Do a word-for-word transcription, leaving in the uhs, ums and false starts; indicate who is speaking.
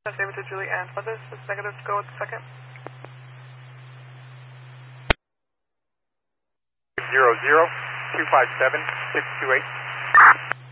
Speaker 1: David to Julie and Feathers. Is negative to go with the second?
Speaker 2: Zero zero two five seven six two eight.